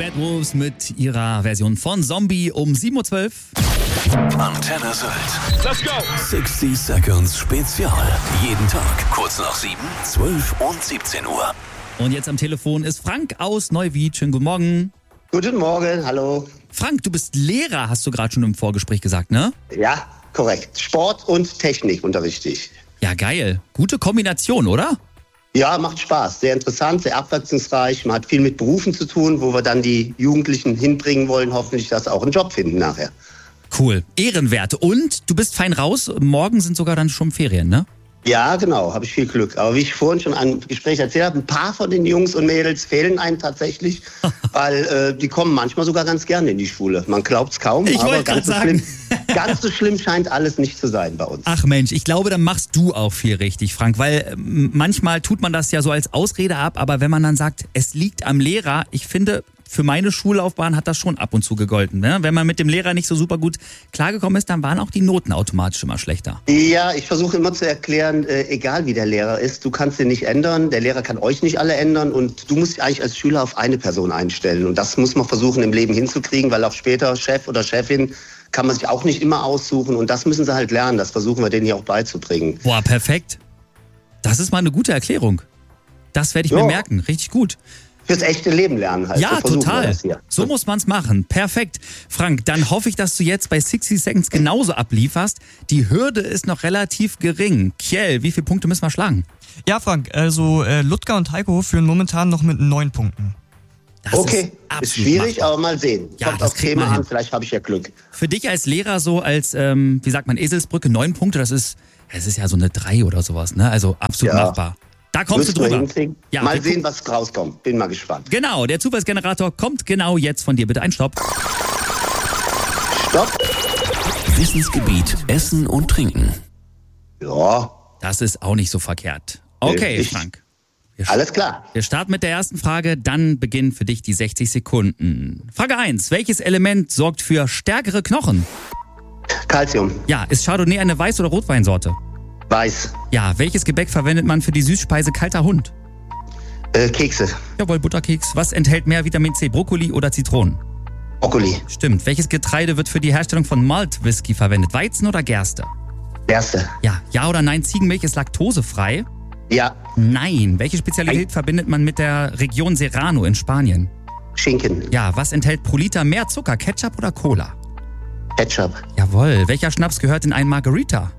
Bad Wolves mit ihrer Version von Zombie um 7.12 Uhr. Antenne Sylt. Let's go! 60 Seconds Spezial. Jeden Tag kurz nach 7, 12 und 17 Uhr. Und jetzt am Telefon ist Frank aus Neuwied. Schönen guten Morgen. Guten Morgen, hallo. Frank, du bist Lehrer, hast du gerade schon im Vorgespräch gesagt, ne? Ja, korrekt. Sport und Technik unterrichte ich. Ja, geil. Gute Kombination, oder? Ja, macht Spaß. Sehr interessant, sehr abwechslungsreich. Man hat viel mit Berufen zu tun, wo wir dann die Jugendlichen hinbringen wollen, hoffentlich, dass sie auch einen Job finden nachher. Cool. Ehrenwert. Und du bist fein raus. Morgen sind sogar dann schon Ferien, ne? Ja, genau, habe ich viel Glück. Aber wie ich vorhin schon im Gespräch erzählt habe, ein paar von den Jungs und Mädels fehlen einem tatsächlich, weil die kommen manchmal sogar ganz gerne in die Schule. Man glaubt es kaum, aber ganz so schlimm scheint alles nicht zu sein bei uns. Ach Mensch, ich glaube, dann machst du auch viel richtig, Frank, weil manchmal tut man das ja so als Ausrede ab, aber wenn man dann sagt, es liegt am Lehrer, ich finde, für meine Schullaufbahn hat das schon ab und zu gegolten. Ne? Wenn man mit dem Lehrer nicht so super gut klargekommen ist, dann waren auch die Noten automatisch immer schlechter. Ja, ich versuche immer zu erklären, egal wie der Lehrer ist, du kannst ihn nicht ändern, der Lehrer kann euch nicht alle ändern und du musst dich eigentlich als Schüler auf eine Person einstellen. Und das muss man versuchen im Leben hinzukriegen, weil auch später Chef oder Chefin kann man sich auch nicht immer aussuchen und das müssen sie halt lernen, das versuchen wir denen hier auch beizubringen. Boah, perfekt. Das ist mal eine gute Erklärung. Das werde ich mir merken, richtig gut. Fürs echte Leben lernen halt. Ja, so total. So muss man's machen. Perfekt. Frank, dann hoffe ich, dass du jetzt bei 60 Seconds genauso ablieferst. Die Hürde ist noch relativ gering. Kjell, wie viele Punkte müssen wir schlagen? Ja, Frank, also Ludger und Heiko führen momentan noch mit 9 Punkten. Das ist schwierig, machbar. aber mal sehen. Ja, kommt das aufs Thema an, vielleicht habe ich ja Glück. Für dich als Lehrer so als, wie sagt man, Eselsbrücke, 9 Punkte, das ist ja so eine 3 oder sowas, ne? Also absolut machbar. Da kommst du drüber. Ja, mal sehen, was rauskommt. Bin mal gespannt. Genau, der Zufallsgenerator kommt genau jetzt von dir. Bitte ein Stopp. Stopp. Wissensgebiet Essen und Trinken. Ja. Das ist auch nicht so verkehrt. Okay, Frank. Alles klar. Wir starten mit der ersten Frage, dann beginnen für dich die 60 Sekunden. Frage 1. Welches Element sorgt für stärkere Knochen? Calcium. Ja, ist Chardonnay eine Weiß- oder Rotweinsorte? Weiß. Ja, welches Gebäck verwendet man für die Süßspeise kalter Hund? Kekse. Jawohl, Butterkeks. Was enthält mehr Vitamin C, Brokkoli oder Zitronen? Brokkoli. Stimmt. Welches Getreide wird für die Herstellung von Malt-Whisky verwendet? Weizen oder Gerste? Gerste. Ja oder nein, Ziegenmilch ist laktosefrei? Ja. Nein. Welche Spezialität verbindet man mit der Region Serrano in Spanien? Schinken. Ja, was enthält pro Liter mehr Zucker, Ketchup oder Cola? Ketchup. Jawohl. Welcher Schnaps gehört in einen Margarita?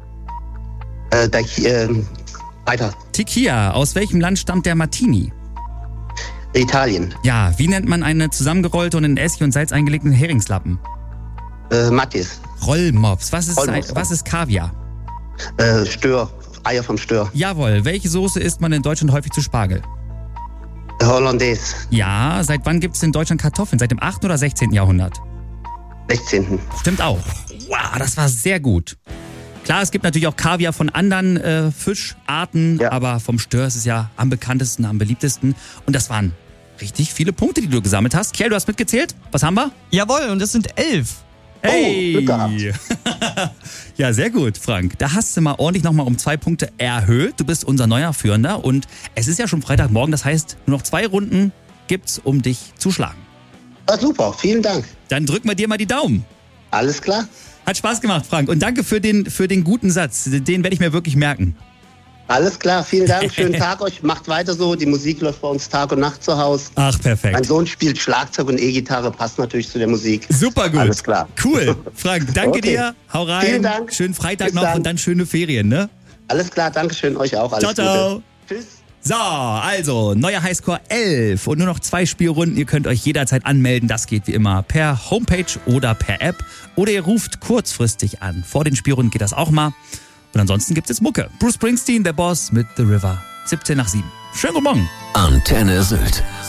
Weiter. Tequila. Aus welchem Land stammt der Martini? Italien. Ja, wie nennt man eine zusammengerollte und in Essig und Salz eingelegten Heringslappen? Mattis. Rollmops. Was ist Kaviar? Stör. Eier vom Stör. Jawohl. Welche Soße isst man in Deutschland häufig zu Spargel? Hollandaise. Ja, seit wann gibt es in Deutschland Kartoffeln? Seit dem 8. oder 16. Jahrhundert? 16. Stimmt auch. Wow, das war sehr gut. Klar, es gibt natürlich auch Kaviar von anderen Fischarten, aber vom Stör ist es ja am bekanntesten, am beliebtesten. Und das waren richtig viele Punkte, die du gesammelt hast. Kjell, du hast mitgezählt. Was haben wir? Jawohl, und es sind 11. Hey! Glück gehabt. Ja, sehr gut, Frank. Da hast du mal ordentlich nochmal um 2 Punkte erhöht. Du bist unser neuer Führender und es ist ja schon Freitagmorgen. Das heißt, nur noch 2 Runden gibt's, um dich zu schlagen. Ah, super, vielen Dank. Dann drücken wir dir mal die Daumen. Alles klar. Hat Spaß gemacht, Frank. Und danke für den guten Satz. Den werde ich mir wirklich merken. Alles klar, vielen Dank. Schönen Tag euch. Macht weiter so. Die Musik läuft bei uns Tag und Nacht zu Hause. Ach, perfekt. Mein Sohn spielt Schlagzeug und E-Gitarre. Passt natürlich zu der Musik. Super gut. Alles klar. Cool. Frank, danke dir. Hau rein. Vielen Dank. Schönen Freitag Bis noch dann. Und dann schöne Ferien, ne? Alles klar, danke schön. Euch auch. Alles Ciao. Gute. Tschüss. So, also, neuer Highscore 11 und nur noch 2 Spielrunden. Ihr könnt euch jederzeit anmelden. Das geht wie immer per Homepage oder per App. Oder ihr ruft kurzfristig an. Vor den Spielrunden geht das auch mal. Und ansonsten gibt es Mucke. Bruce Springsteen, der Boss mit The River. 17 nach 7. Schönen guten Morgen. Antenne Sylt.